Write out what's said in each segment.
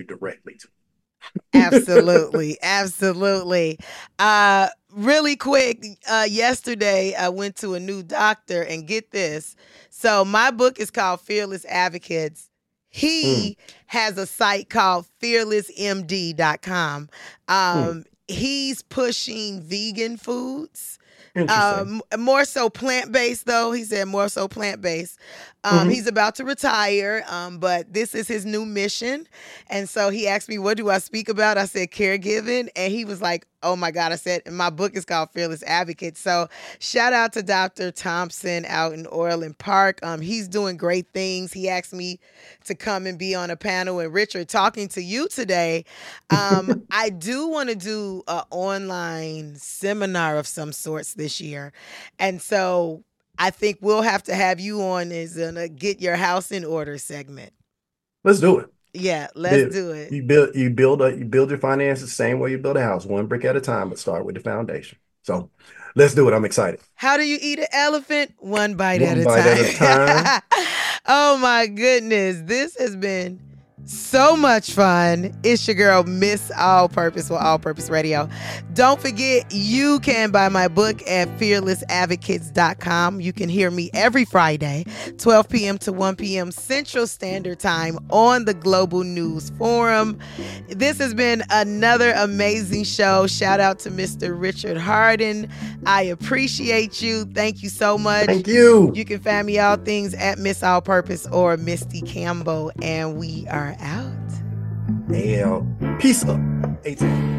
you directly to. Absolutely. Absolutely. Really quick, yesterday I went to a new doctor and get this. So my book is called Fearless Advocates. Mm, He has a site called fearlessmd.com. mm, He's pushing vegan foods. interesting. More so plant based though. He said more so plant based. Hmm. He's about to retire, but this is his new mission. And so he asked me, what do I speak about? I said, caregiving. And he was like, oh my God. I said, my book is called Fearless Advocate. So shout out to Dr. Thompson out in Orland Park. He's doing great things. He asked me to come and be on a panel. And Richard, talking to you today, I do want to do an online seminar of some sorts this year. And so I think we'll have to have you on as a get your house in order segment. Let's do it. Yeah, let's Build, do it. you build your finances the same way you build a house, one brick at a time, but start with the foundation. So let's do it. I'm excited. How do you eat an elephant? One bite at One a bite at a time. time. Oh my goodness. This has been so much fun. It's your girl, Miss All Purpose with All Purpose Radio. Don't forget, you can buy my book at fearlessadvocates.com. You can hear me every Friday, 12 p.m. to 1 p.m. Central Standard Time on the Global News Forum. This has been another amazing show. Shout out to Mr. Richard Harden. I appreciate you. Thank you so much. Thank you. You can find me all things at Miss All Purpose or Misty Campbell, and we are out. Yeah. Peace up. 18.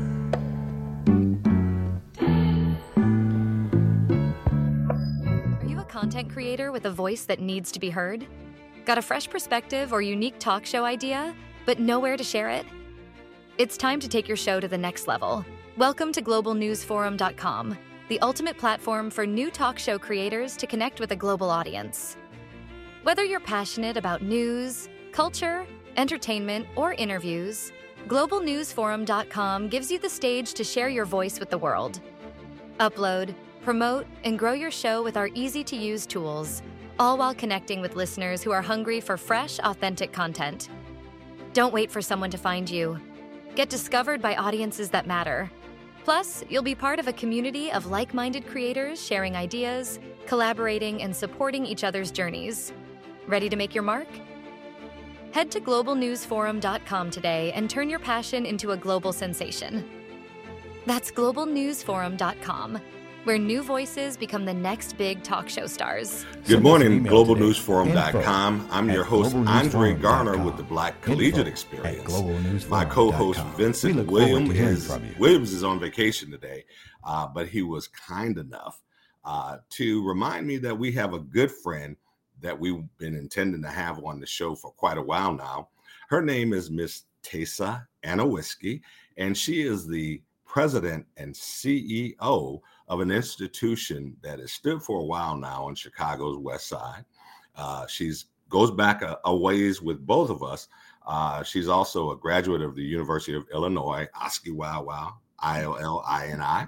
Are you a content creator with a voice that needs to be heard? Got a fresh perspective or unique talk show idea, but nowhere to share it? It's time to take your show to the next level. Welcome to globalnewsforum.com, the ultimate platform for new talk show creators to connect with a global audience. Whether you're passionate about news, culture, entertainment, or interviews, globalnewsforum.com gives you the stage to share your voice with the world. Upload, promote, and grow your show with our easy-to-use tools, all while connecting with listeners who are hungry for fresh, authentic content. Don't wait for someone to find you. Get discovered by audiences that matter. Plus, you'll be part of a community of like-minded creators sharing ideas, collaborating, and supporting each other's journeys. Ready to make your mark? Head to globalnewsforum.com today and turn your passion into a global sensation. That's globalnewsforum.com, where new voices become the next big talk show stars. Good morning, globalnewsforum.com. I'm your host, Andre Garner with the Black Collegiate Experience. My co-host, Vincent Williams is on vacation today, but he was kind enough to remind me that we have a good friend that we've been intending to have on the show for quite a while now. Her name is Miss Teysa Anowiski, and she is the president and CEO of an institution that has stood for a while now on Chicago's West Side. She's goes back a ways with both of us. She's also a graduate of the University of Illinois, Oski Wow Wow, ILLINI.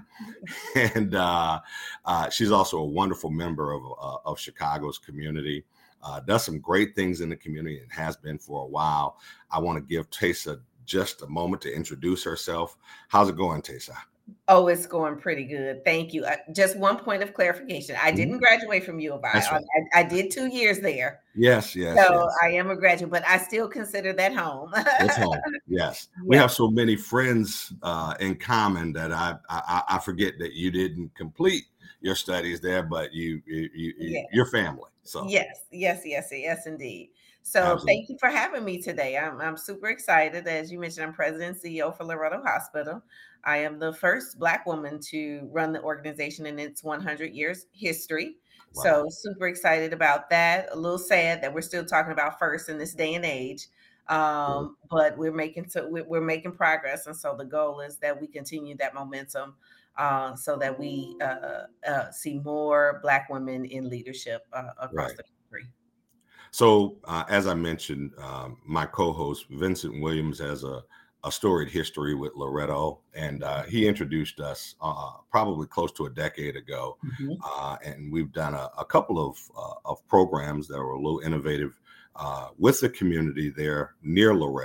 And she's also a wonderful member of Chicago's community. Does some great things in the community and has been for a while. I want to give Teysa just a moment to introduce herself. How's it going, Teysa? Oh, it's going pretty good. Thank you. Just one point of clarification. I didn't graduate from U of I. Right. I did 2 years there. Yes. So I am a graduate, but I still consider that home. It's home. Yes. We have so many friends in common that I forget that you didn't complete your studies there, but your family. So yes, indeed. So Absolutely. Thank you for having me today. I'm super excited. As you mentioned, I'm president and CEO for Loretto Hospital. I am the first Black woman to run the organization in its 100 years history. Wow. So super excited about that. A little sad that we're still talking about first in this day and age. But we're making progress. And so the goal is that we continue that momentum so that we see more Black women in leadership across the country. So as I mentioned, my co-host, Vincent Williams, has a storied history with Loretto, and he introduced us probably close to a decade ago. Mm-hmm. And we've done a couple of programs that were a little innovative with the community there near Loretto.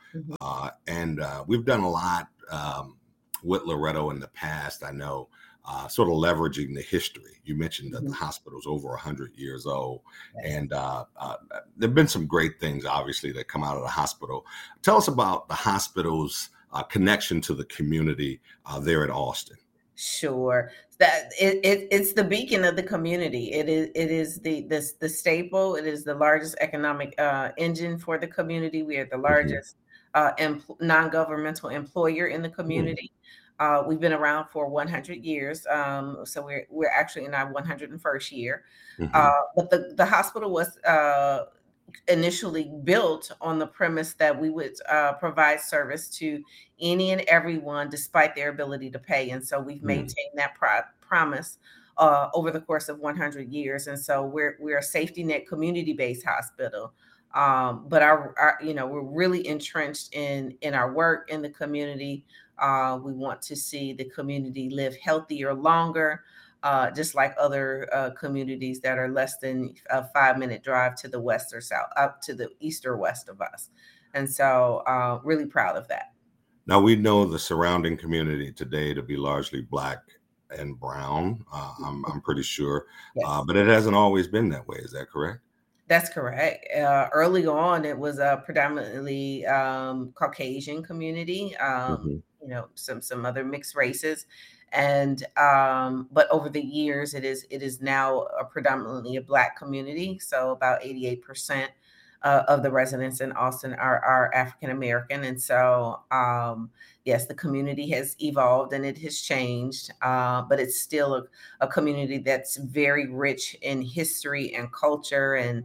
And we've done a lot with Loretto in the past, I know, sort of leveraging the history. You mentioned that the hospital's over 100 years old, and there have been some great things, obviously, that come out of the hospital. Tell us about the hospital's connection to the community there at Austin. Sure. That it's the beacon of the community. It is the staple. It is the largest economic engine for the community. We are the largest non-governmental employer in the community. We've been around for 100 years. So we're actually in our 101st year. But the hospital was initially built on the premise that we would provide service to any and everyone despite their ability to pay. And so we've maintained that promise over the course of 100 years. And so we're a safety net community-based hospital. But our we're really entrenched in our work in the community. We want to see the community live healthier, longer, just like other communities that are less than a 5-minute drive to the west or south, up to the east or west of us. And so really proud of that. Now, we know the surrounding community today to be largely Black and brown, I'm pretty sure, but it hasn't always been that way. Is that correct? That's correct. Early on, it was a predominantly Caucasian community, some other mixed races. And but over the years, it is now predominantly a Black community. So about 88% of the residents in Austin are African American. And so, yes, the community has evolved and it has changed, but it's still a community that's very rich in history and culture and,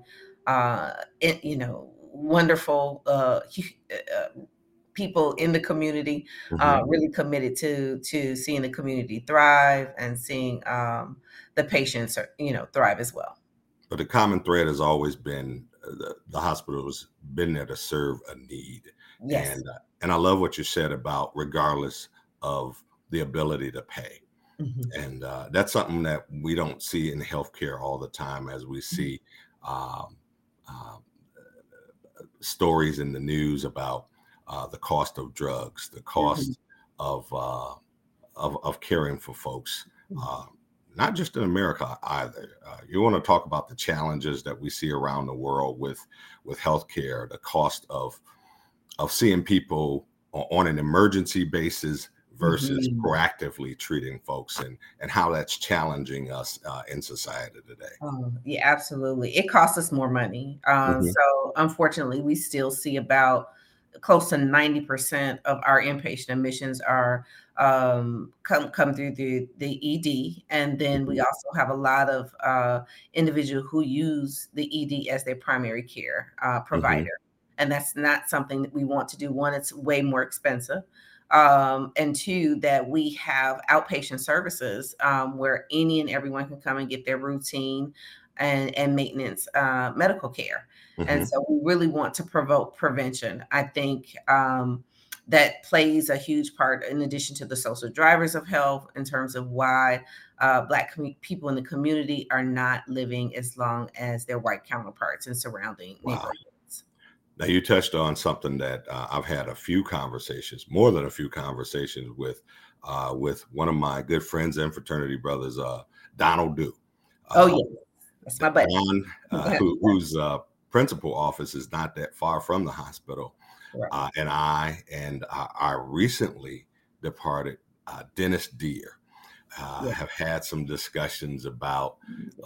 wonderful people in the community, really committed to seeing the community thrive and seeing the patients, thrive as well. But the common thread has always been the hospital has been there to serve a need. Yes. And I love what you said about regardless of the ability to pay. And that's something that we don't see in healthcare all the time, as we see stories in the news about the cost of drugs, the cost of caring for folks, not just in America either. You want to talk about the challenges that we see around the world with healthcare, the cost of seeing people on an emergency basis versus proactively treating folks, and how that's challenging us in society today. Yeah, absolutely. It costs us more money. So unfortunately, we still see about close to 90% of our inpatient admissions are come through the ED. And then we also have a lot of individuals who use the ED as their primary care provider. And that's not something that we want to do. One, it's way more expensive. And two, that we have outpatient services where any and everyone can come and get their routine and maintenance medical care. And so we really want to promote prevention. I think that plays a huge part in addition to the social drivers of health in terms of why Black people in the community are not living as long as their white counterparts in surrounding neighborhoods. Now, you touched on something that I've had a few conversations, more than a few conversations with one of my good friends and fraternity brothers, Donald Dew. Yeah, that's my buddy. Don, whose principal office is not that far from the hospital. Right. And I recently departed Dennis Deere have had some discussions about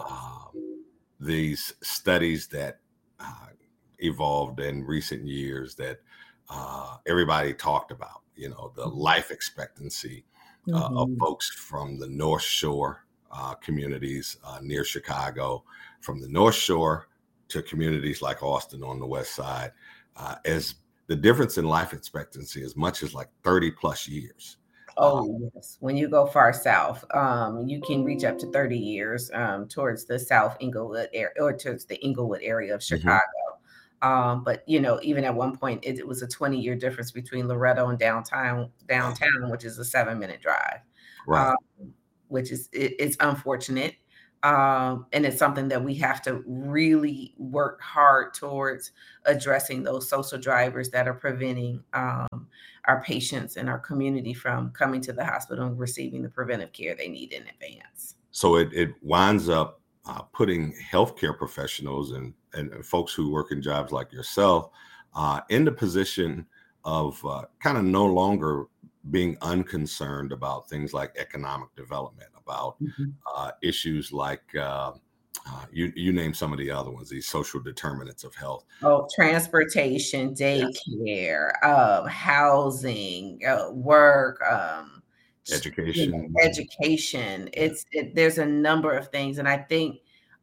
these studies that evolved in recent years that everybody talked about, the life expectancy of folks from the North Shore communities near Chicago, from the North Shore to communities like Austin on the west side, as the difference in life expectancy as much as like 30 plus years. Yes. When you go far south, you can reach up to 30 years towards the South Inglewood area or towards the Inglewood area of Chicago. But even at one point, it was a 20-year difference between Loretto and downtown, which is a 7-minute drive, right. Which is it's unfortunate. And it's something that we have to really work hard towards addressing, those social drivers that are preventing our patients and our community from coming to the hospital and receiving the preventive care they need in advance. So it winds up putting healthcare professionals and folks who work in jobs like yourself in the position of kind of no longer being unconcerned about things like economic development, about issues like you name some of the other ones, these social determinants of health. Oh, transportation, daycare, housing, work, education. Education. There's a number of things, and I think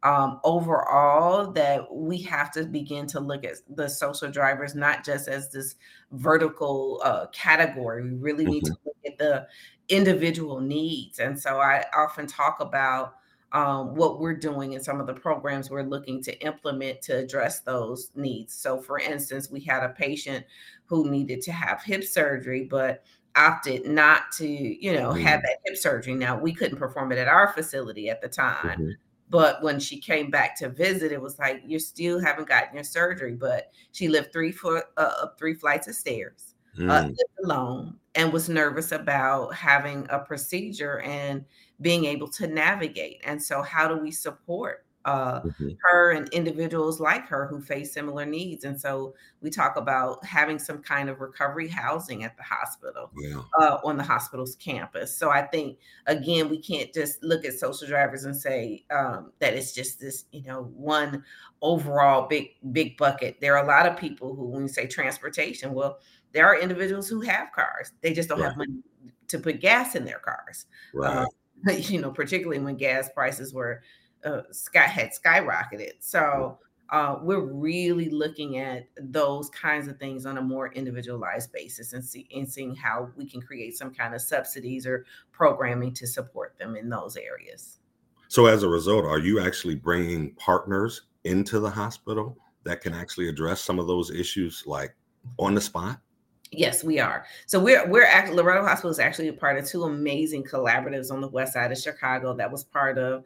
overall that we have to begin to look at the social drivers not just as this vertical category. We really need to look at the individual needs. And so I often talk about what we're doing and some of the programs we're looking to implement to address those needs. So for instance, we had a patient who needed to have hip surgery, but opted not to, have that hip surgery. Now, we couldn't perform it at our facility at the time. But when she came back to visit, it was like, you still haven't gotten your surgery. But she lived 3 flights of stairs, lived alone, and was nervous about having a procedure and being able to navigate. And so how do we support her and individuals like her who face similar needs? And so we talk about having some kind of recovery housing at the hospital, on the hospital's campus. So I think, again, we can't just look at social drivers and say that it's just this, one overall big bucket. There are a lot of people who, when you say transportation, well, there are individuals who have cars. They just don't have money to put gas in their cars. Particularly when gas prices were had skyrocketed. So we're really looking at those kinds of things on a more individualized basis and seeing how we can create some kind of subsidies or programming to support them in those areas. So as a result, are you actually bringing partners into the hospital that can actually address some of those issues, like on the spot? Yes, we are. So we're actually, Loretto Hospital is actually a part of 2 amazing collaboratives on the west side of Chicago that was part of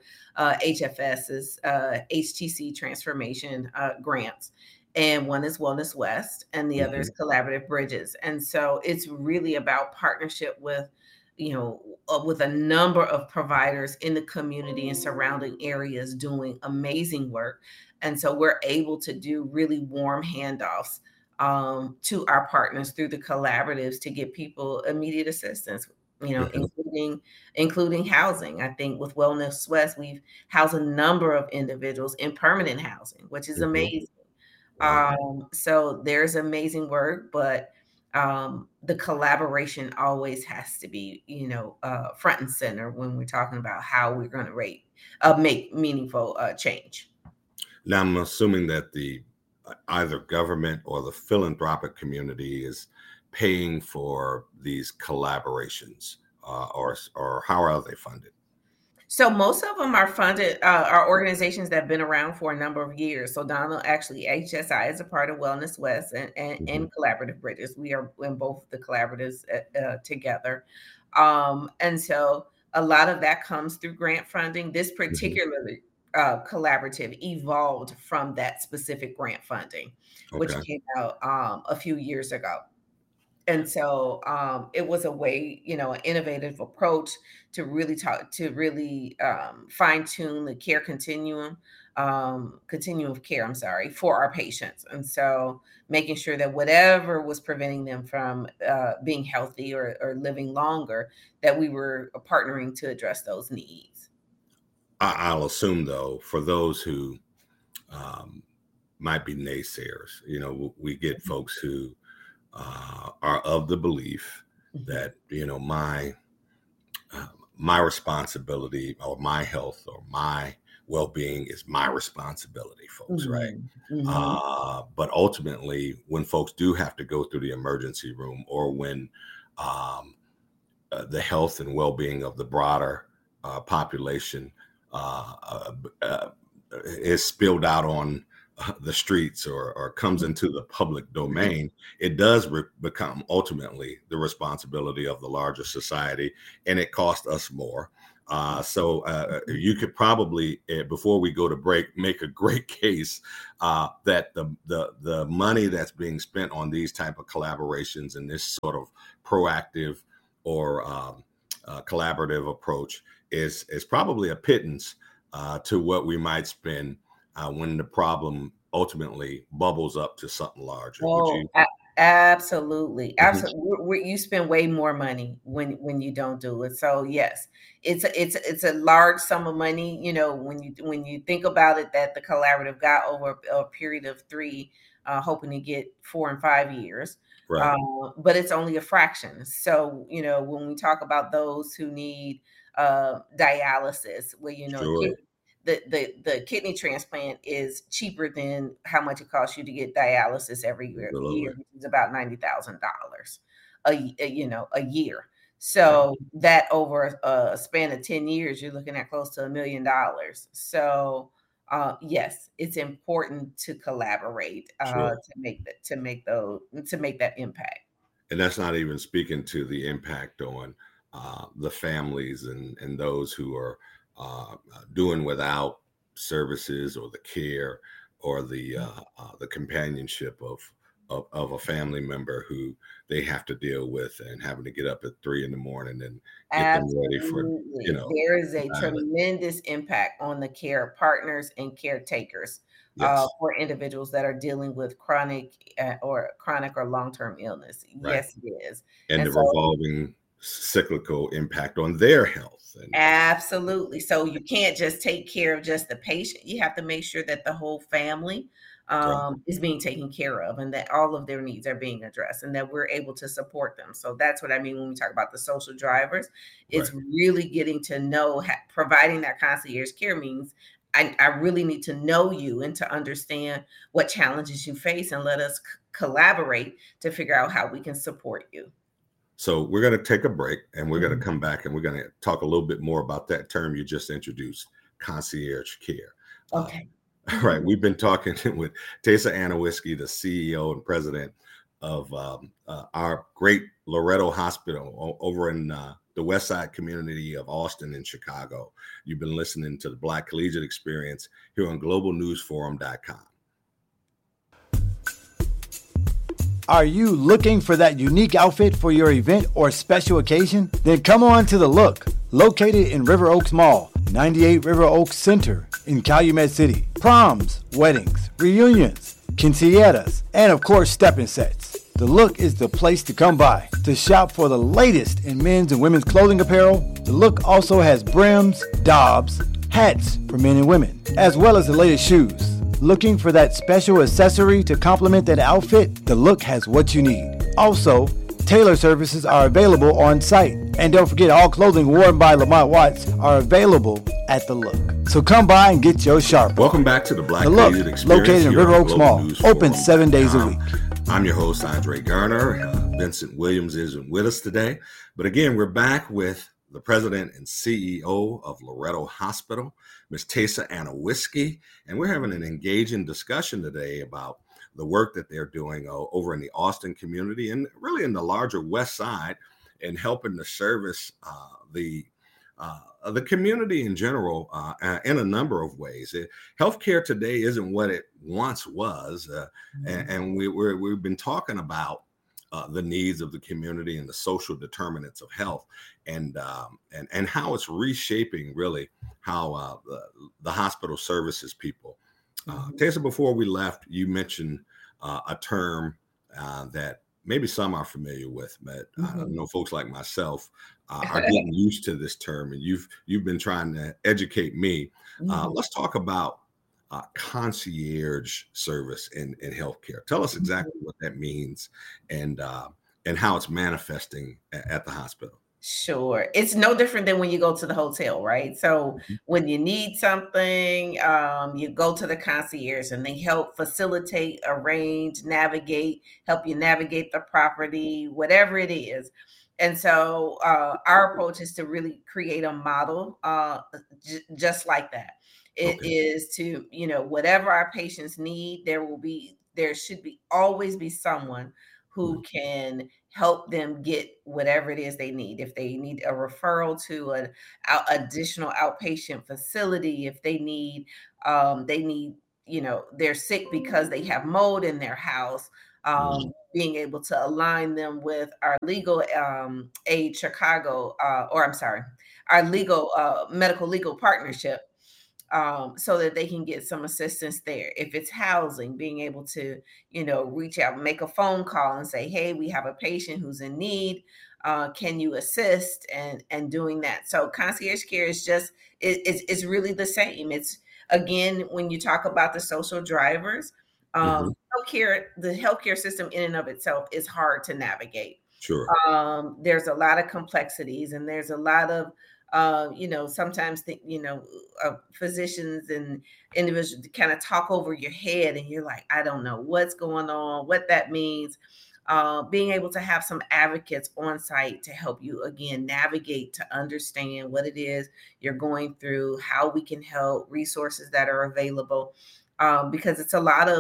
HFS's HTC transformation grants. And one is Wellness West and the other is Collaborative Bridges. And so it's really about partnership with, with a number of providers in the community and surrounding areas doing amazing work. And so we're able to do really warm handoffs to our partners through the collaboratives to get people immediate assistance, including housing. I think with Wellness West, we've housed a number of individuals in permanent housing, which is amazing. So there's amazing work, but the collaboration always has to be, front and center when we're talking about how we're going to make meaningful change. Now, I'm assuming that either government or the philanthropic community is paying for these collaborations, or how are they funded? So most of them are funded, are organizations that have been around for a number of years. So Donald, actually, HSI is a part of Wellness West and Collaborative Bridges. We are in both the collaboratives together. And so a lot of that comes through grant funding. This particularly collaborative evolved from that specific grant funding, which came out a few years ago. And so it was a way, an innovative approach to really fine tune the care continuum of care, for our patients. And so making sure that whatever was preventing them from being healthy or living longer, that we were partnering to address those needs. I'll assume, though, for those who might be naysayers, we get folks who are of the belief that, my responsibility or my health or my well-being is my responsibility, folks, right? But ultimately, when folks do have to go through the emergency room, or when the health and well-being of the broader population is spilled out on the streets or comes into the public domain, it does become ultimately the responsibility of the larger society, and it costs us more. So you could probably, before we go to break, make a great case that the money that's being spent on these type of collaborations and this sort of proactive or collaborative approach is probably a pittance to what we might spend when the problem ultimately bubbles up to something larger. Oh, absolutely. Absolutely. You spend way more money when you don't do it. So yes, it's a large sum of money. You know, when you think about it, that the collaborative got over a period of 3, hoping to get 4 and 5 years. Right. But it's only a fraction. So, you know, when we talk about those who need dialysis, well, you know, Sure. the kidney transplant is cheaper than how much it costs you to get dialysis every year, which is about $90,000 a year. So that over a span of 10 years, you're looking at close to $1 million. So yes, it's important to collaborate Sure. to make that impact. And that's not even speaking to the impact on the families and those who are doing without services or the care or the companionship of a family member who they have to deal with and having to get up at 3 a.m. and get them ready for, you know. There is a tremendous impact on the care partners and caretakers for individuals that are dealing with chronic or long-term illness. Right. Yes, it is. And the revolving cyclical impact on their health. Absolutely. So you can't just take care of just the patient. You have to make sure that the whole family is being taken care of and that all of their needs are being addressed and that we're able to support them. So that's what I mean when we talk about the social drivers. It's really getting to know, providing that concierge care means I really need to know you and to understand what challenges you face and let us collaborate to figure out how we can support you. So we're going to take a break and we're going to come back and we're going to talk a little bit more about that term you just introduced, concierge care. Okay. All right. We've been talking with Teysa Anowisky, the CEO and president of our great Loretto Hospital over in the West Side community of Austin and Chicago. You've been listening to the Black Collegiate Experience here on globalnewsforum.com. Are you looking for that unique outfit for your event or special occasion? Then come on to The Look, located in River Oaks Mall, 98 River Oaks Center in Calumet City. Proms, weddings, reunions, quinceañeras, and of course stepping sets. The Look is the place to come by to shop for the latest in men's and women's clothing apparel. The Look also has brims, dobs, hats for men and women, as well as the latest shoes. Looking for that special accessory to complement that outfit? The Look has what you need. Also, tailor services are available on site. And don't forget, all clothing worn by Lamont Watts are available at The Look. So come by and get your sharp. Welcome back to the Black The Look, Collegiate Experience, located in River Oaks Mall, open 7 days a week. I'm your host, Andre Garner. Vincent Williams isn't with us today. But again, we're back with the president and CEO of Loretto Hospital, Ms. Teysa Anowisky, and we're having an engaging discussion today about the work that they're doing over in the Austin community and really in the larger West Side and helping to service the community in general in a number of ways. Healthcare today isn't what it once was, and we've been talking about the needs of the community and the social determinants of health, and how it's reshaping really how the hospital services people. Teysa, before we left, you mentioned a term that maybe some are familiar with, but I know folks like myself are getting used to this term, and you've been trying to educate me. Let's talk about concierge service in healthcare. Tell us exactly what that means and how it's manifesting at the hospital. Sure. It's no different than when you go to the hotel, right? So when you need something, you go to the concierge and they help facilitate, arrange, help you navigate the property, whatever it is. And so our approach is to really create a model just like that. It is to, whatever our patients need, there should always be someone who can help them get whatever it is they need. If they need a referral to an additional outpatient facility, if they need, they're sick because they have mold in their house, being able to align them with our legal aid Chicago, our medical legal partnership, so that they can get some assistance there. If it's housing, being able to, reach out, make a phone call and say, hey, we have a patient who's in need. Can you assist? And doing that. So concierge care is just, it's really the same. It's, again, when you talk about the social drivers, the healthcare system in and of itself is hard to navigate. Sure. There's a lot of complexities, and there's a lot of, sometimes physicians and individuals kind of talk over your head, and you're like, I don't know what's going on, what that means. Being able to have some advocates on site to help you, again, navigate, to understand what it is you're going through, how we can help, resources that are available. Because there's a lot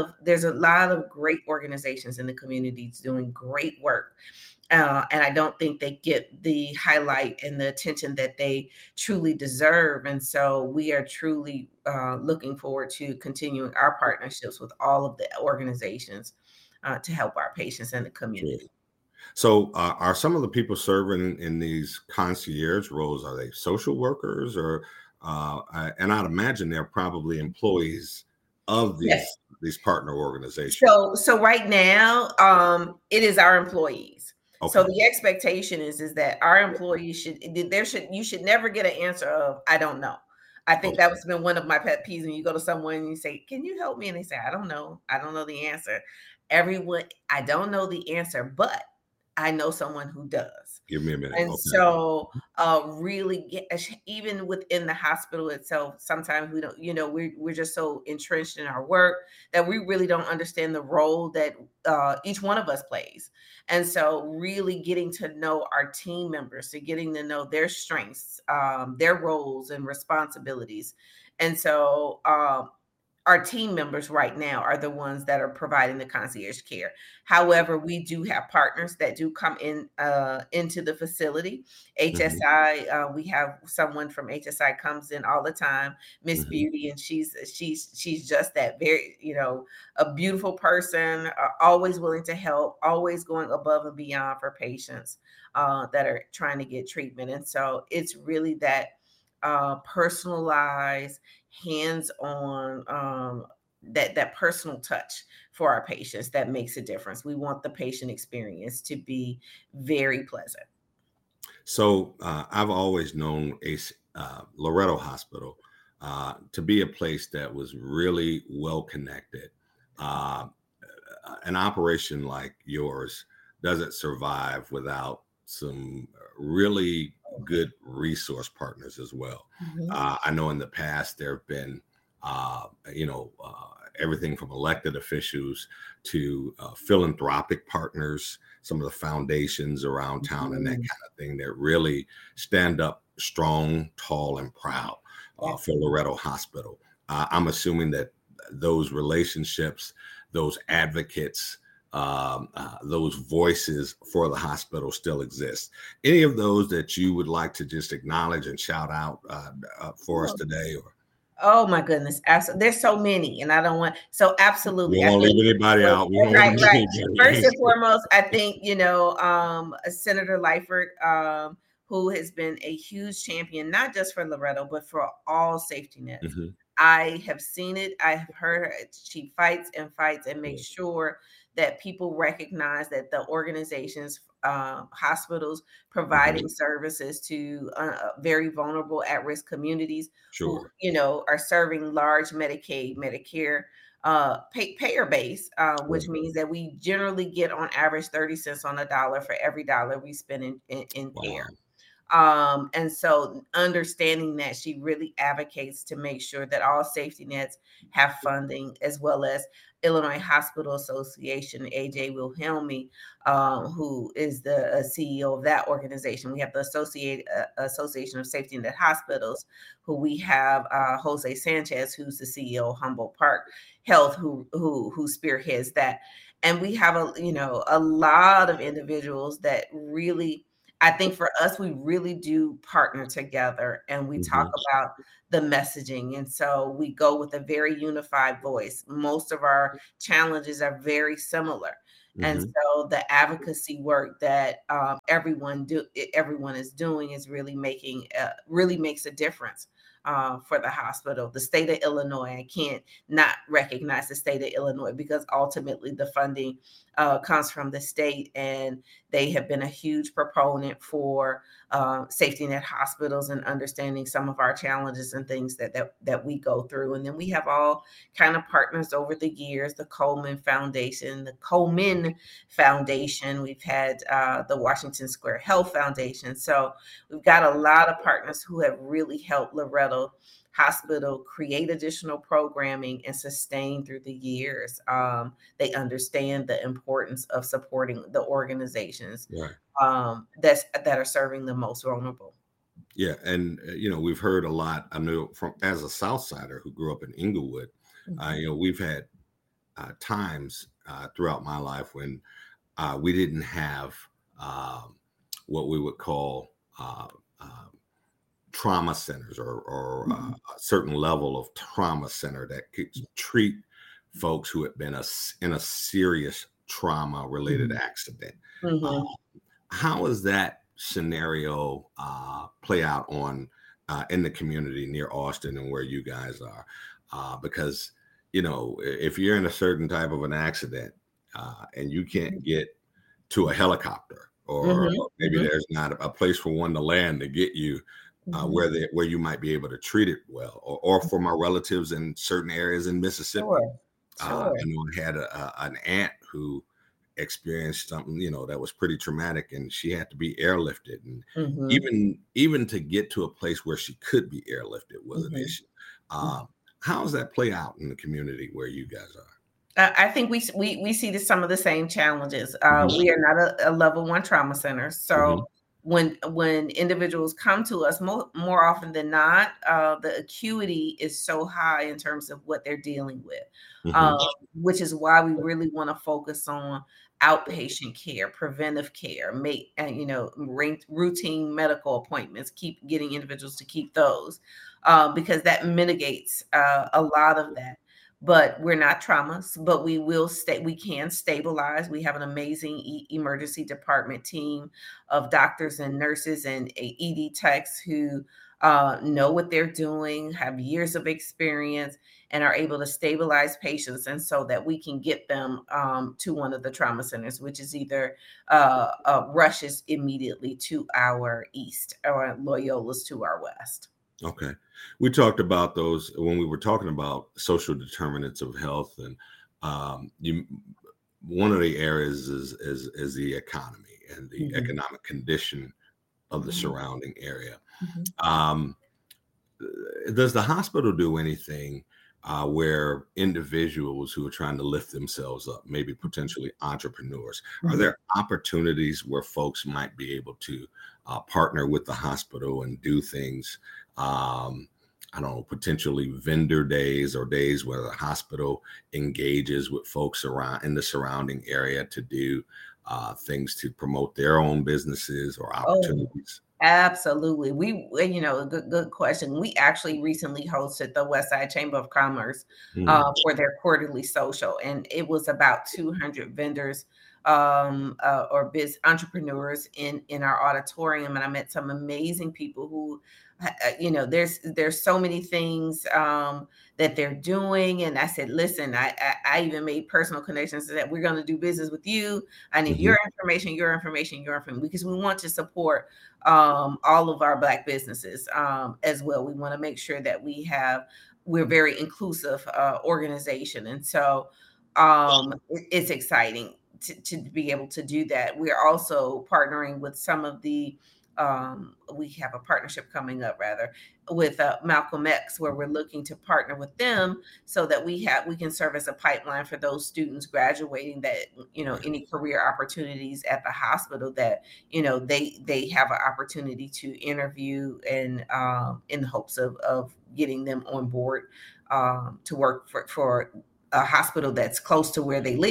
of great organizations in the communities doing great work. And I don't think they get the highlight and the attention that they truly deserve. And so we are truly looking forward to continuing our partnerships with all of the organizations to help our patients in the community. So are some of the people serving in these concierge roles, are they social workers, or and I'd imagine they're probably employees of these partner organizations? So right now, it is our employees. Okay. So the expectation is that our employees you should never get an answer of, I don't know. I think that has been one of my pet peeves. When you go to someone and you say, can you help me? And they say, I don't know the answer. Everyone, I don't know the answer, but I know someone who does. Give me a minute. And so really even within the hospital itself, sometimes we don't, we're just so entrenched in our work that we really don't understand the role that each one of us plays. And so really getting to know our team members, to getting to know their strengths, their roles and responsibilities. And so our team members right now are the ones that are providing the concierge care. However, we do have partners that do come in into the facility. HSI, we have someone from HSI comes in all the time, Miss Beauty, and she's just that very, a beautiful person, always willing to help, always going above and beyond for patients that are trying to get treatment. And so it's really that personalized, hands-on, that personal touch for our patients that makes a difference. We want the patient experience to be very pleasant. So I've always known Loretto Hospital to be a place that was really well connected. An operation like yours doesn't survive without some really good resource partners as well. I know in the past there have been, everything from elected officials to philanthropic partners, some of the foundations around town and that kind of thing that really stand up strong, tall, and proud for Loretto Hospital. I'm assuming that those relationships, those advocates, those voices for the hospital still exist. Any of those that you would like to just acknowledge and shout out for us today? Or oh my goodness, absolutely. There's so many, and I don't want absolutely. We won't leave anybody out. Right. First and foremost, I think Senator Lightfoot, who has been a huge champion, not just for Loretto, but for all safety nets. I have seen it. I have heard her. She fights and makes sure that people recognize that the organizations, hospitals providing services to very vulnerable at-risk communities who, are serving large Medicaid, Medicare payer base, which means that we generally get on average 30 cents on a dollar for every dollar we spend in care. And so understanding that, she really advocates to make sure that all safety nets have funding, as well as Illinois Hospital Association, AJ Wilhelmi, who is the CEO of that organization. We have the Association of Safety Net Hospitals, who we have Jose Sanchez, who's the CEO of Humboldt Park Health, who spearheads that. And we have a lot of individuals that really, I think for us, we really do partner together, and we talk about the messaging. And so we go with a very unified voice. Most of our challenges are very similar. And so the advocacy work that everyone is doing is really makes a difference for the hospital. The state of Illinois, I can't not recognize the state of Illinois, because ultimately the funding comes from the state, and they have been a huge proponent for safety net hospitals and understanding some of our challenges and things that we go through. And then we have all kind of partners over the years: the Coleman Foundation, We've had the Washington Square Health Foundation. So we've got a lot of partners who have really helped Loretto Hospital create additional programming and sustain through the years. They understand the importance of supporting the organizations that are serving the most vulnerable. Yeah, and we've heard a lot. I know as a Southsider who grew up in Inglewood, we've had times throughout my life when we didn't have what we would call trauma centers or a certain level of trauma center that could treat folks who had been in a serious trauma related accident. How does that scenario play out in the community near Austin and where you guys are? Because if you're in a certain type of an accident and you can't get to a helicopter, or maybe there's not a place for one to land to get you where you might be able to treat it well, or for my relatives in certain areas in Mississippi. I know I had an aunt who experienced something, that was pretty traumatic, and she had to be airlifted. And even to get to a place where she could be airlifted was an issue. How does that play out in the community where you guys are? I think we see some of the same challenges. We are not a level 1 trauma center. So when individuals come to us, more often than not, the acuity is so high in terms of what they're dealing with, which is why we really want to focus on outpatient care, preventive care, routine medical appointments, keep getting individuals to keep those, because that mitigates a lot of that. But we're not traumas, but we can stabilize. We have an amazing emergency department team of doctors and nurses and ED techs who know what they're doing, have years of experience, and are able to stabilize patients, and so that we can get them to one of the trauma centers, which is either Rush's immediately to our east, or Loyola's to our west. Okay. We talked about those when we were talking about social determinants of health, and one of the areas is the economy and the economic condition of the surrounding area. Does the hospital do anything where individuals who are trying to lift themselves up, maybe potentially entrepreneurs, are there opportunities where folks might be able to partner with the hospital and do things? I don't know, potentially vendor days or days where the hospital engages with folks around in the surrounding area to do things to promote their own businesses or opportunities. Absolutely. Good question. We actually recently hosted the Westside Chamber of Commerce for their quarterly social, and it was about 200 vendors or entrepreneurs in our auditorium, and I met some amazing people who, there's so many things that they're doing, and I said, listen, I even made personal connections that we're going to do business with you. I need your information, because we want to support all of our Black businesses as well. We want to make sure that we're very inclusive organization, and so it's exciting to be able to do that. We're also partnering with some of the we have a partnership coming up with Malcolm X, where we're looking to partner with them so that we can serve as a pipeline for those students graduating that, any career opportunities at the hospital that, they have an opportunity to interview, and in hopes of getting them on board to work for a hospital that's close to where they live.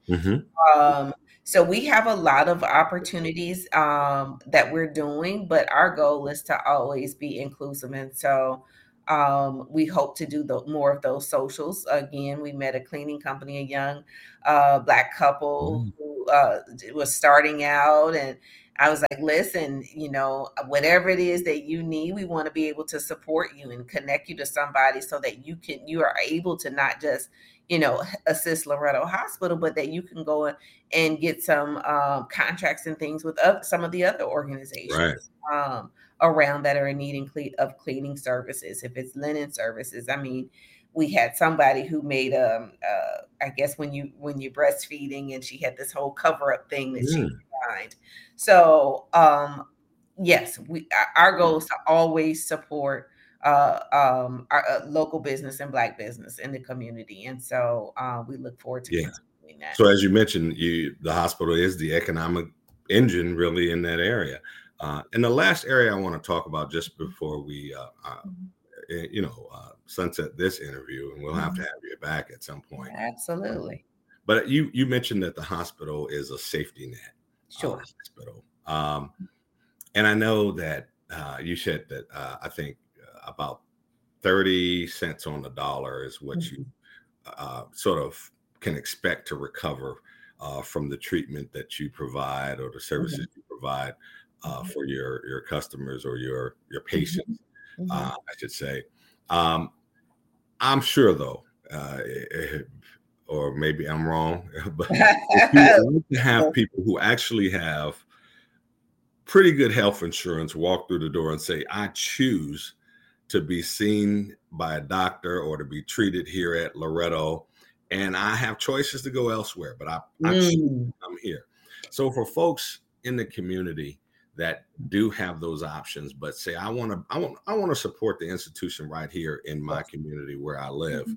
So we have a lot of opportunities that we're doing, but our goal is to always be inclusive. And so we hope to do more of those socials. Again, we met a cleaning company, a young Black couple who was starting out, and I was like, listen, whatever it is that you need, we want to be able to support you and connect you to somebody so that you are able to not just, assist Loretto Hospital, but that you can go and get some contracts and things with some of the other organizations around that are in need of cleaning services. If it's linen services, I mean, we had somebody who made I guess when you're breastfeeding, and she had this whole cover up thing that she designed. So yes, our goal is to always support our local business and Black business in the community, and so we look forward to continuing that. So as you mentioned, the hospital is the economic engine really in that area. And the last area I want to talk about just before we sunset this interview, and we'll have to have you back at some point. Absolutely. But you mentioned that the hospital is a safety net. Sure. Hospital. And I know that you said that I think about 30 cents on the dollar is what you sort of can expect to recover from the treatment that you provide or the services you provide for your customers or your patients, I should say. I'm sure, though, or maybe I'm wrong, but if you want to have people who actually have pretty good health insurance walk through the door and say, I choose to be seen by a doctor or to be treated here at Loretto, and I have choices to go elsewhere, but I'm here. So for folks in the community that do have those options, but say, I want to support the institution right here in my community where I live.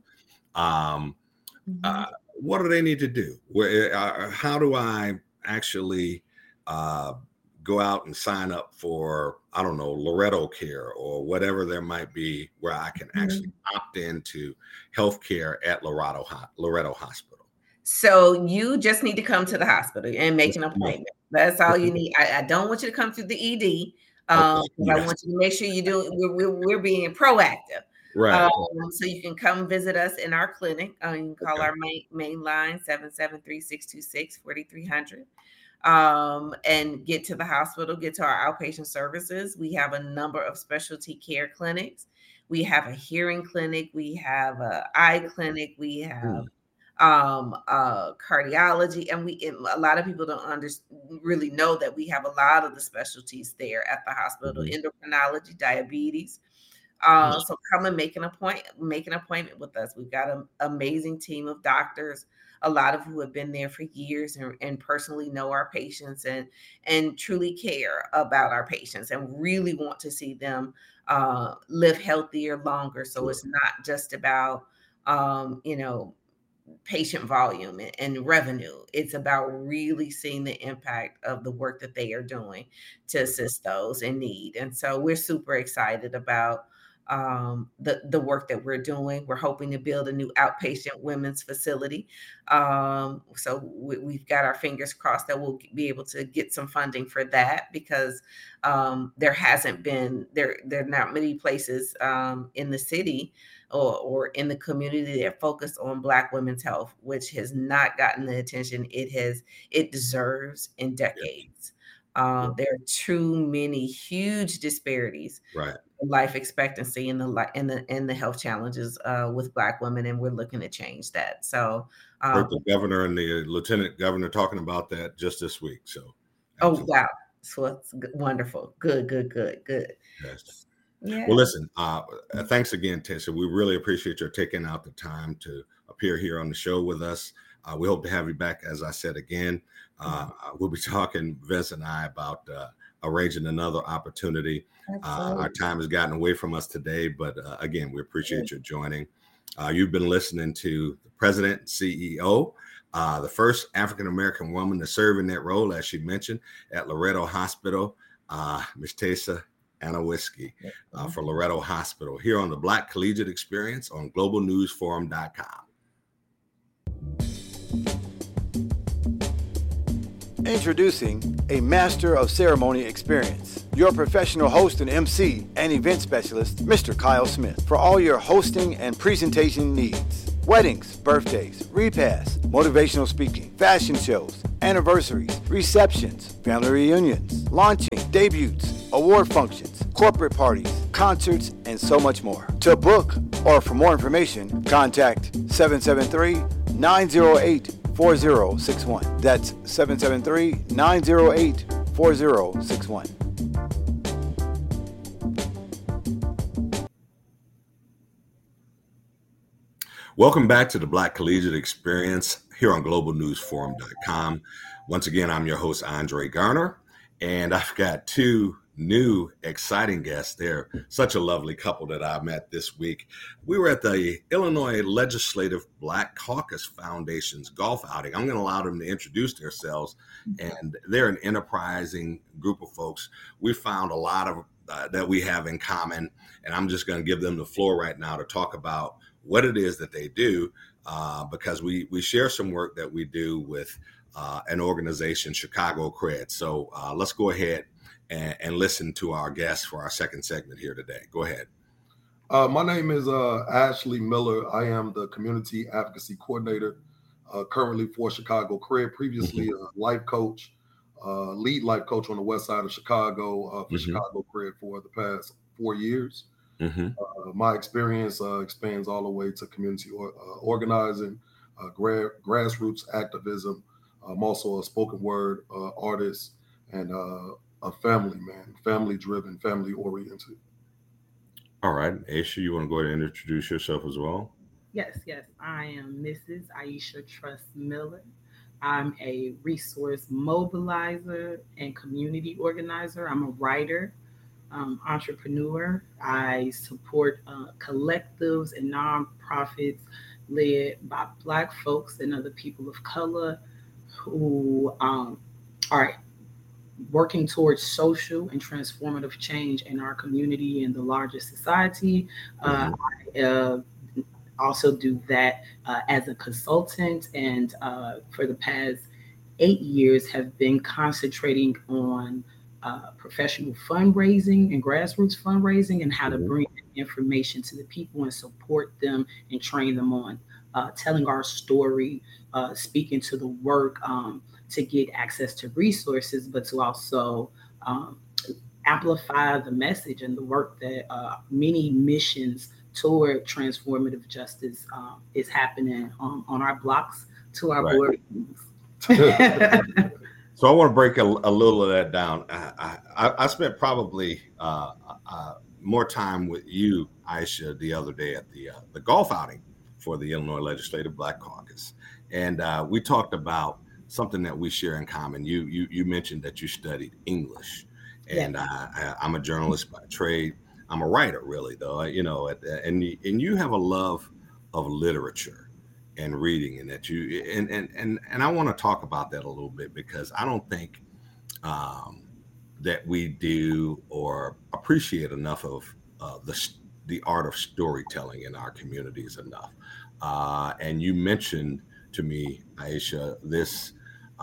What do they need to do? How do I actually go out and sign up for, I don't know, Loretto Care or whatever there might be where I can actually opt into healthcare at Loretto Hospital? So you just need to come to the hospital and make an appointment. That's all you need. I don't want you to come through the ED. I want you to make sure you do. We're being proactive. Right. So you can come visit us in our clinic. You can call our main line 773-626-4300 and get to the hospital, get to our outpatient services. We have a number of specialty care clinics. We have a hearing clinic. We have an eye clinic. We have cardiology, and a lot of people don't really know that we have a lot of the specialties there at the hospital: endocrinology, diabetes. So come and make an appointment with us. We've got an amazing team of doctors, a lot of who have been there for years and personally know our patients and truly care about our patients and really want to see them live healthier longer. So it's not just about patient volume and revenue. It's about really seeing the impact of the work that they are doing to assist those in need. And so we're super excited about the work that we're doing. We're hoping to build a new outpatient women's facility. So we've got our fingers crossed that we'll be able to get some funding for that, because there are not many places in the city or in the community that focus on Black women's health, which has not gotten the attention it deserves in decades. There are too many huge disparities, in life expectancy and the health challenges with Black women, and we're looking to change that. So, the governor and the lieutenant governor talking about that just this week. So, absolutely. Oh wow, so it's wonderful. Good. Yes. Yeah. Well, listen. Thanks again, Tessa. We really appreciate your taking out the time to appear here on the show with us. We hope to have you back, as I said again. We'll be talking, Vince and I, about arranging another opportunity. Our time has gotten away from us today, but again, we appreciate your joining. You've been listening to the President and CEO, the first African-American woman to serve in that role, as she mentioned, at Loretto Hospital, Ms. Tessa Anowiski for Loretto Hospital, here on the Black Collegiate Experience on globalnewsforum.com. Introducing a Master of Ceremony experience. Your professional host and MC and event specialist, Mr. Kyle Smith, for all your hosting and presentation needs. Weddings, birthdays, repasts, motivational speaking, fashion shows, anniversaries, receptions, family reunions, launching, debuts, award functions, corporate parties, concerts, and so much more. To book or for more information, contact 773-908-4061. That's 773-908-4061. Welcome back to the Black Collegiate Experience here on globalnewsforum.com. Once again, I'm your host, Andre Garner, and I've got two new exciting guests. They're such a lovely couple that I met this week. We were at the Illinois Legislative Black Caucus Foundation's golf outing. I'm going to allow them to introduce themselves, and they're an enterprising group of folks. We found a lot of that we have in common, and I'm just going to give them the floor right now to talk about what it is that they do, because we share some work that we do with an organization, Chicago Cred. So let's go ahead and listen to our guests for our second segment here today. Go ahead. My name is Ashley Miller. I am the Community Advocacy Coordinator currently for Chicago Cred, previously a life coach, lead life coach on the west side of Chicago for Chicago Cred for the past 4 years. My experience expands all the way to community organizing, grassroots activism. I'm also a spoken word artist and a family man, family-driven, family-oriented. All right. Aisha, you want to go ahead and introduce yourself as well? Yes. I am Mrs. Aisha Trust Miller. I'm a resource mobilizer and community organizer. I'm a writer. Entrepreneur. I support collectives and nonprofits led by Black folks and other people of color who are working towards social and transformative change in our community and the larger society. I also do that as a consultant, and for the past 8 years have been concentrating on professional fundraising and grassroots fundraising and how to bring information to the people and support them and train them on telling our story, speaking to the work to get access to resources, but to also amplify the message and the work that many missions toward transformative justice is happening on our blocks to our boardrooms. So I want to break a little of that down. I spent probably more time with you, Aisha, the other day at the golf outing for the Illinois Legislative Black Caucus. And we talked about something that we share in common. You mentioned that you studied English, and I'm a journalist by trade. I'm a writer, really, though, and you have a love of literature and reading, and that you and I want to talk about that a little bit, because I don't think that we do or appreciate enough of the art of storytelling in our communities enough. And you mentioned to me, Aisha, this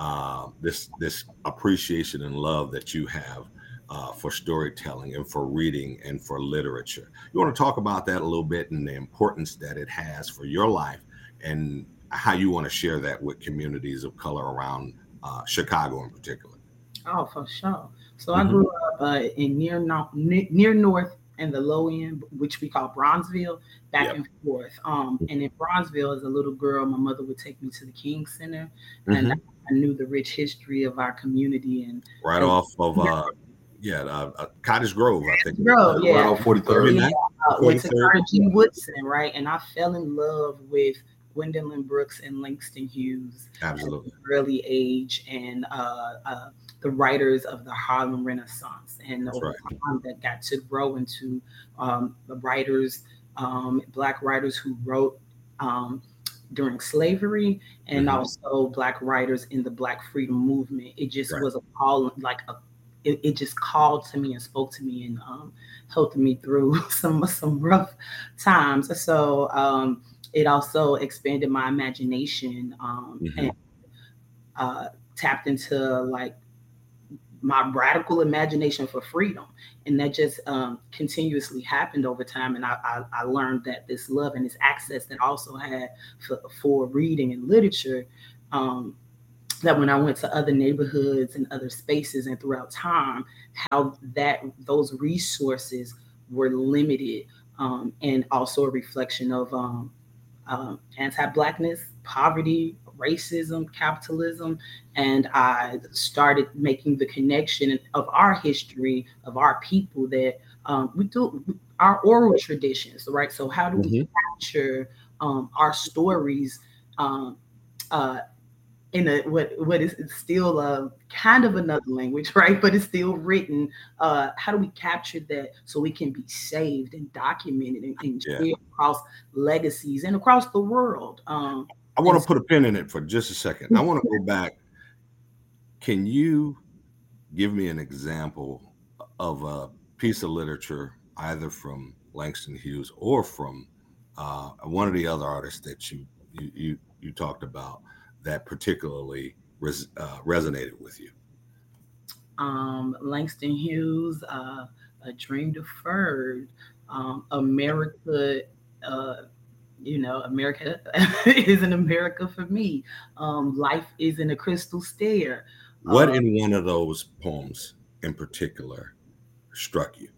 appreciation and love that you have for storytelling and for reading and for literature. You want to talk about that a little bit and the importance that it has for your life, and how you want to share that with communities of color around Chicago in particular. Oh, for sure. So I grew up in near north and the low end, which we call Bronzeville, back and forth. And in Bronzeville, as a little girl, my mother would take me to the King Center, and I knew the rich history of our community. And off of Cottage Grove, I think. Grove, right off 43rd. Went to Carter G. Woodson, right? And I fell in love with Gwendolyn Brooks and Langston Hughes. Absolutely. At an early age, and the writers of the Harlem Renaissance, and over time that got to grow into the writers, Black writers who wrote during slavery, and also Black writers in the Black freedom movement. It just was a call, it just called to me and spoke to me and helped me through some rough times. So it also expanded my imagination and tapped into like my radical imagination for freedom. And that just continuously happened over time. And I learned that this love and this access that I also had for reading and literature, that when I went to other neighborhoods and other spaces and throughout time, how those resources were limited, and also a reflection of anti-Blackness, poverty, racism, capitalism. And I started making the connection of our history, of our people, that we do our oral traditions, right? So how do we capture our stories in what is still kind of another language, right? But it's still written. How do we capture that so we can be saved and documented and shared across legacies and across the world? I want to put a pin in it for just a second. I want to go back. Can you give me an example of a piece of literature, either from Langston Hughes or from one of the other artists that you talked about, that particularly resonated with you? Langston Hughes, A Dream Deferred, America. America isn't America for me. Life isn't a crystal stair. What in one of those poems in particular struck you?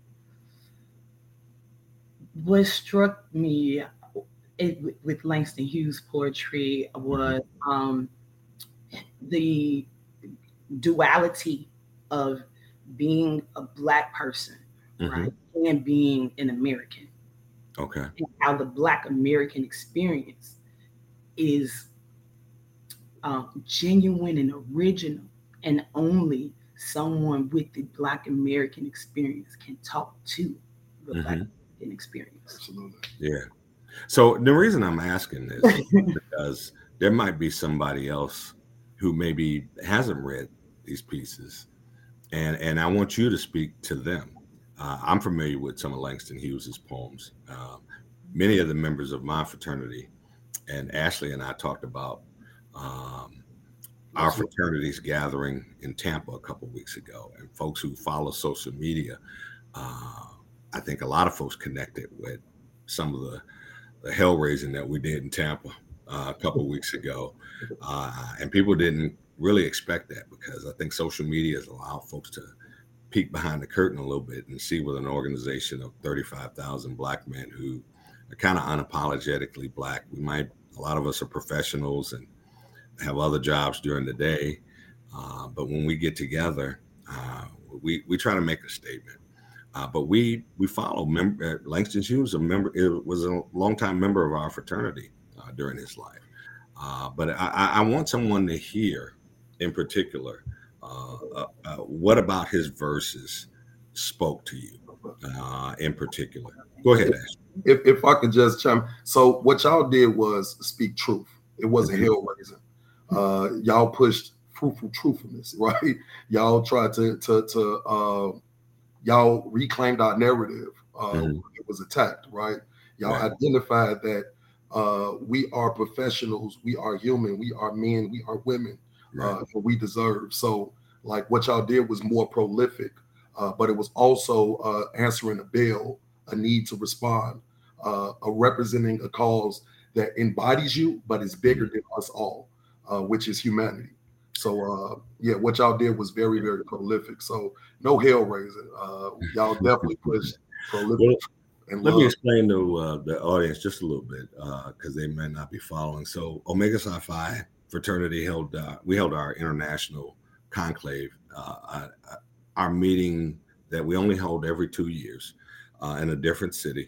What struck me with Langston Hughes' poetry was the duality of being a Black person, right, and being an American. Okay. And how the Black American experience is genuine and original, and only someone with the Black American experience can talk to the Black American experience. Absolutely. Yeah. So the reason I'm asking this is because there might be somebody else who maybe hasn't read these pieces, and I want you to speak to them. I'm familiar with some of Langston Hughes's poems. Many of the members of my fraternity, and Ashley and I talked about our fraternity's gathering in Tampa a couple of weeks ago, and folks who follow social media, I think a lot of folks connected with some of the hell raising that we did in Tampa a couple of weeks ago, and people didn't really expect that, because I think social media has allowed folks to peek behind the curtain a little bit and see with an organization of 35,000 Black men who are kind of unapologetically Black. A lot of us are professionals and have other jobs during the day, but when we get together, we try to make a statement. But we follow Langston Hughes, was a longtime member of our fraternity during his life. But I want someone to hear, in particular, what about his verses spoke to you in particular? Go ahead, Ash. If I could just chime. So what y'all did was speak truth. It wasn't hell raising. Y'all pushed fruitful truthfulness, right? Y'all tried to y'all reclaimed our narrative. It was attacked, right? Y'all identified that we are professionals, we are human, we are men, we are women, and we deserve. So like what y'all did was more prolific, but it was also answering a bell, a need to respond, representing a cause that embodies you, but is bigger than us all, which is humanity. So what y'all did was very, very prolific. So no hell raising. Y'all definitely pushed prolific. Let me explain to the audience just a little bit, because they may not be following. So Omega Psi Phi fraternity held our international conclave, our meeting that we only hold every 2 years in a different city.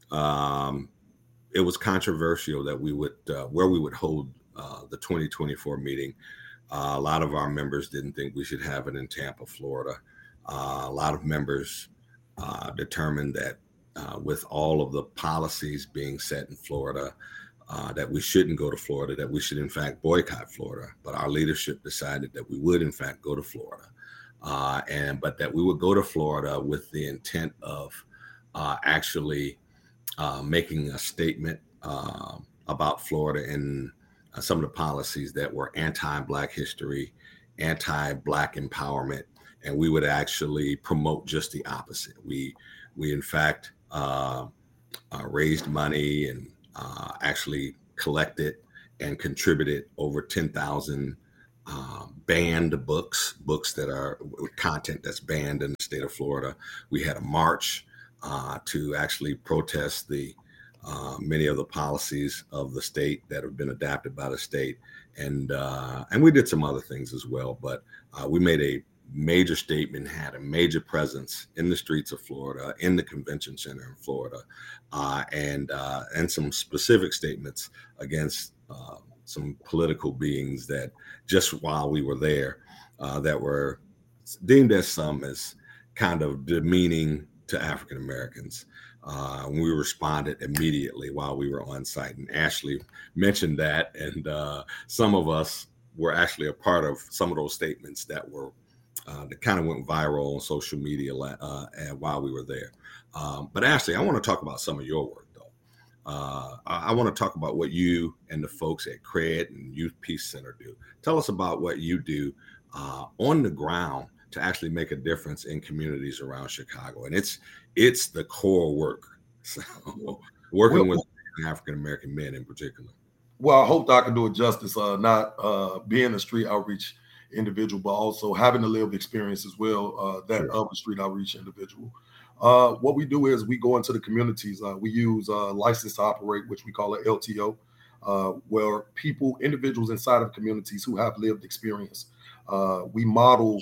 It was controversial that we would where we would hold the 2024 meeting. A lot of our members didn't think we should have it in Tampa, Florida. A lot of members determined that with all of the policies being set in Florida, that we shouldn't go to Florida, that we should in fact boycott Florida. But our leadership decided that we would in fact go to Florida, but that we would go to Florida with the intent of actually making a statement about Florida and some of the policies that were anti-Black history, anti-Black empowerment, and we would actually promote just the opposite. We in fact raised money and actually collected and contributed over 10,000 banned books that are content that's banned in the state of Florida. We had a march to actually protest the many of the policies of the state that have been adapted by the state, and we did some other things as well. But we made a major statement, had a major presence in the streets of Florida, in the convention center in Florida, and some specific statements against some political beings that just while we were there, that were deemed as some as kind of demeaning to African Americans. We responded immediately while we were on site, and Ashley mentioned that, and some of us were actually a part of some of those statements that were that kind of went viral on social media while we were there. But Ashley, I want to talk about some of your work, though. I want to talk about what you and the folks at CRED and Youth Peace Center do. Tell us about what you do on the ground to actually make a difference in communities around Chicago. And it's the core work. So working with African American men in particular. Well, I hope that I can do it justice, not being a street outreach individual, but also having a lived experience as well, that of a street outreach individual. What we do is we go into the communities. We use license to operate, which we call an LTO, where individuals inside of communities who have lived experience, we model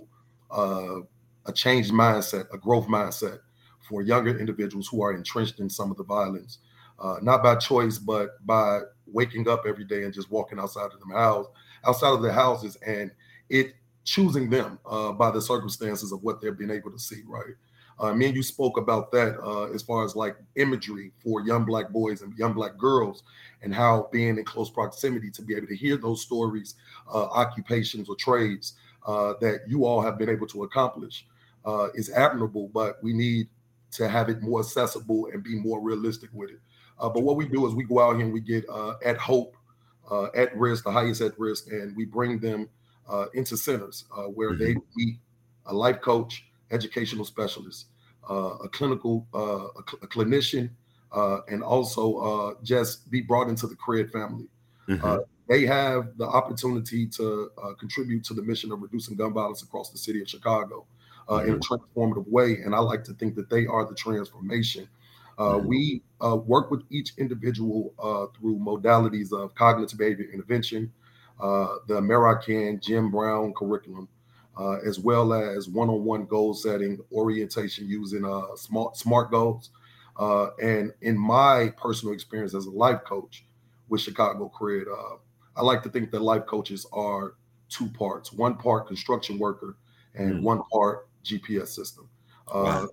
a changed mindset, a growth mindset for younger individuals who are entrenched in some of the violence, not by choice, but by waking up every day and just walking outside of their houses, and it choosing them by the circumstances of what they've been able to see, right? Me and you spoke about that as far as like imagery for young Black boys and young Black girls, and how being in close proximity to be able to hear those stories, occupations or trades that you all have been able to accomplish is admirable, but we need to have it more accessible and be more realistic with it. But what we do is we go out here and we get at hope, at risk, the highest at risk, and we bring them into centers where they meet a life coach, educational specialist, a clinician, and also just be brought into the CRED family. They have the opportunity to contribute to the mission of reducing gun violence across the city of Chicago in a transformative way. And I like to think that they are the transformation. We work with each individual through modalities of cognitive behavior intervention, the American Jim Brown curriculum, as well as one-on-one goal setting, orientation using SMART goals. And in my personal experience as a life coach with Chicago CRED, I like to think that life coaches are two parts: one part construction worker and one part GPS system. Wow.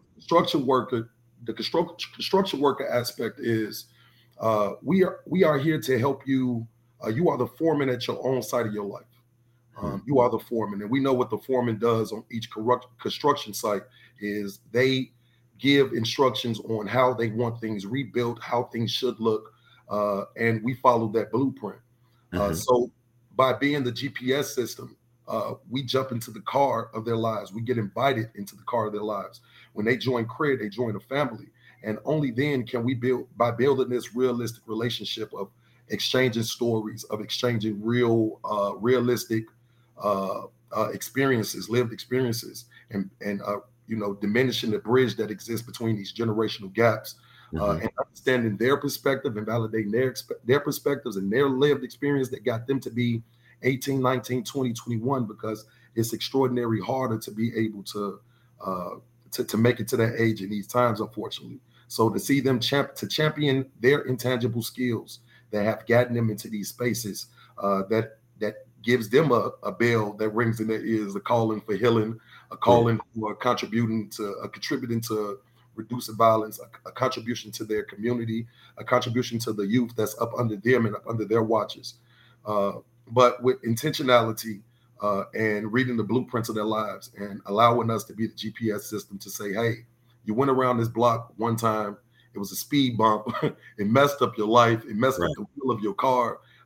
The construction worker aspect is we are here to help you. You are the foreman at your own side of your life. You are the foreman, and we know what the foreman does on each construction site is they give instructions on how they want things rebuilt, how things should look, and we follow that blueprint. So by being the GPS system, we jump into the car of their lives. We get invited into the car of their lives. When they join CRED, they join a family. And only then can we building this realistic relationship of exchanging stories, of exchanging realistic experiences, lived experiences, and diminishing the bridge that exists between these generational gaps, and understanding their perspective and validating their perspectives and their lived experience that got them to be 18, 19, 20, 21, because it's extraordinarily harder to be able to make it to that age in these times, unfortunately. So to see them champion their intangible skills that have gotten them into these spaces, that gives them a bell that rings in their ears, a calling for healing, a calling for contributing to reducing violence, a contribution to their community, a contribution to the youth that's up under them and up under their watches. But with intentionality and reading the blueprints of their lives and allowing us to be the GPS system to say, hey, you went around this block one time, it was a speed bump, it messed up your life, it messed up the wheel of your car,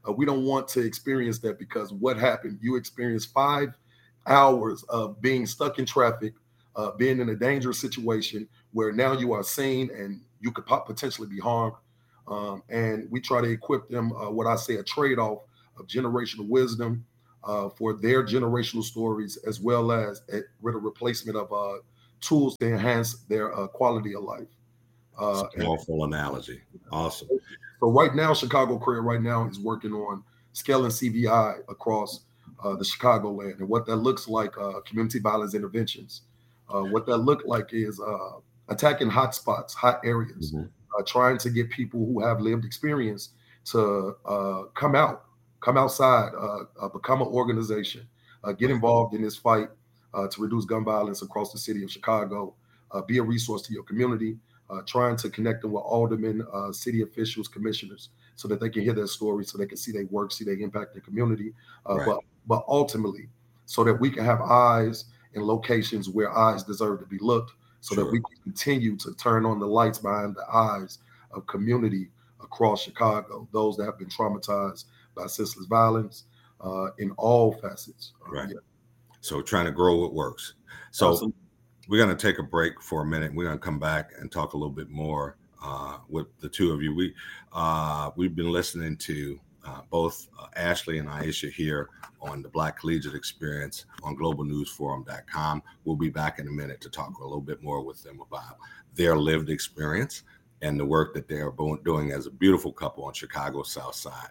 We don't want to experience that, because what happened? You experienced 5 hours of being stuck in traffic, being in a dangerous situation where now you are seen and you could potentially be harmed. And we try to equip them, what I say, a trade-off of generational wisdom for their generational stories, as well as a replacement of tools to enhance their quality of life. Powerful analogy. Awesome. So right now, Chicago CRED right now is working on scaling CVI across the Chicagoland, and what that looks like, community violence interventions. What that looked like is attacking hot spots, hot areas, trying to get people who have lived experience to come outside, become an organization, get involved in this fight to reduce gun violence across the city of Chicago, be a resource to your community, trying to connect them with aldermen, city officials, commissioners, so that they can hear their stories, so they can see their work, see their impact in the community, but ultimately, so that we can have eyes in locations where eyes deserve to be looked, so that we can continue to turn on the lights behind the eyes of community across Chicago, those that have been traumatized by senseless violence in all facets. Right. So trying to grow what works. So we're going to take a break for a minute. We're going to come back and talk a little bit more with the two of you. We've been listening to both Ashley and Aisha here on the Black Collegiate Experience on globalnewsforum.com. We'll be back in a minute to talk a little bit more with them about their lived experience and the work that they are doing as a beautiful couple on Chicago's South Side.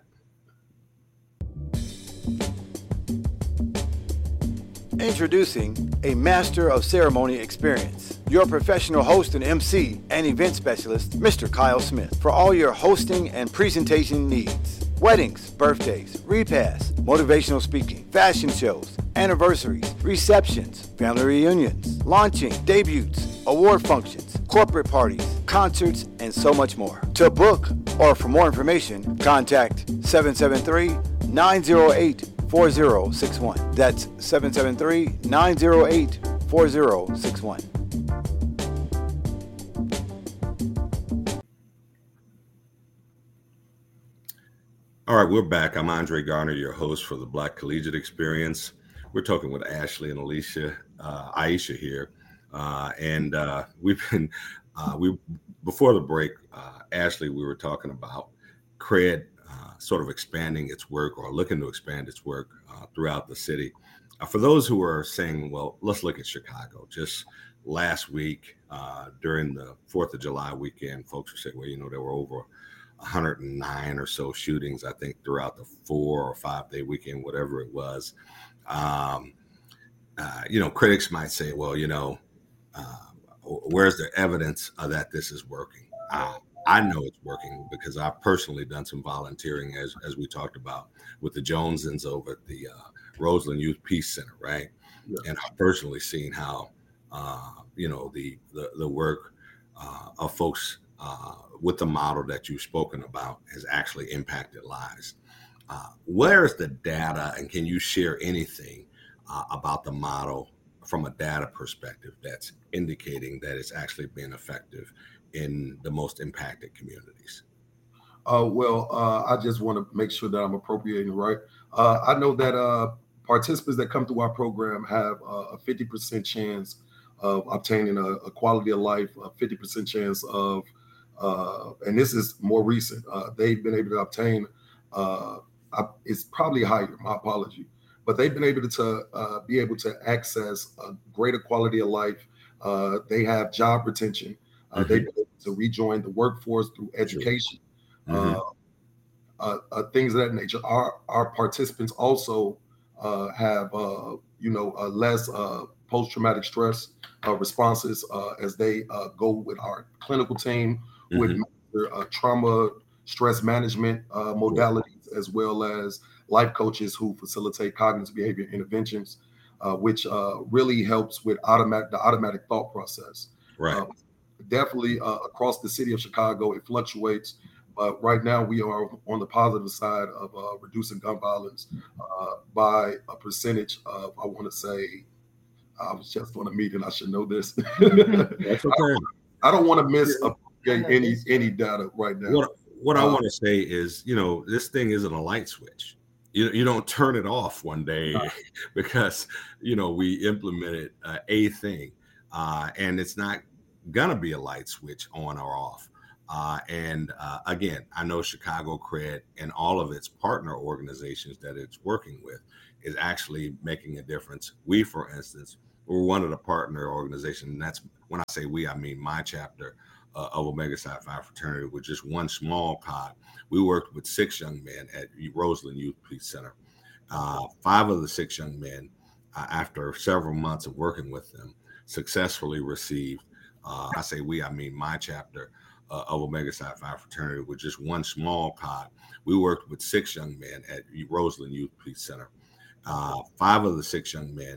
Introducing a Master of Ceremony experience. Your professional host and MC and event specialist, Mr. Kyle Smith, for all your hosting and presentation needs. Weddings, birthdays, repasts, motivational speaking, fashion shows, anniversaries, receptions, family reunions, launching, debuts, award functions, corporate parties, concerts, and so much more. To book or for more information, contact 773-908-4061. That's 773-908-4061. All right, we're back. I'm Andre Garner, your host for the Black Collegiate Experience. We're talking with Ashley and Aisha here. And we've been, before the break, Ashley, we were talking about CRED sort of expanding its work or looking to expand its work throughout the city. For those who are saying, well, let's look at Chicago. Just last week during the 4th of July weekend, folks were saying, well, you know, there were over 109 or so shootings, I think, throughout the 4 or 5 day weekend, whatever it was. You know, critics might say, well, you know, where's the evidence that this is working? I know it's working because I've personally done some volunteering, as we talked about, with the Jonesens over at the Roseland Youth Peace Center, right? Yeah. And I've personally seen how, you know, the work of folks with the model that you've spoken about has actually impacted lives. Where's the data, and can you share anything about the model from a data perspective that's indicating that it's actually been effective in the most impacted communities? I just want to make sure that I'm appropriating right. I know that participants that come through our program have a 50% chance of obtaining a quality of life, a 50% chance of, and this is more recent, they've been able to obtain, it's probably higher, my apology, but they've been able to access a greater quality of life. They have job retention. They've been able to rejoin the workforce through education, things of that nature. Our participants also have, less post-traumatic stress responses as they go with our clinical team with trauma, stress management modalities, as well as life coaches who facilitate cognitive behavior interventions, which really helps with the automatic thought process. Right. Definitely across the city of Chicago, it fluctuates. But right now we are on the positive side of reducing gun violence by a percentage of, I want to say, I was just on a meeting, I should know this. That's okay. I don't want to miss any data right now. what I want to say is, this thing isn't a light switch. You don't turn it off one day because, we implemented a thing, and it's not going to be a light switch on or off. Again, I know Chicago Cred and all of its partner organizations that it's working with is actually making a difference. We, for instance, we're one of the partner organizations, and that's when I say we, I mean my chapter of Omega Psi Phi fraternity with just one small cog. We worked with 6 young men at Roseland Youth Peace Center. 5 of the 6 young men, after several months of working with them, successfully received, I say we, I mean my chapter of Omega Psi Phi fraternity with just one small cog. We worked with 6 young men at Roseland Youth Peace Center. 5 of the 6 young men,